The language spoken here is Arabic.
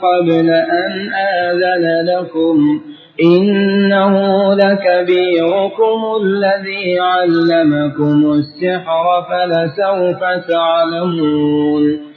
قبل أن آذن لكم إنه لكبيركم الذي علمكم السحر فلسوف تعلمون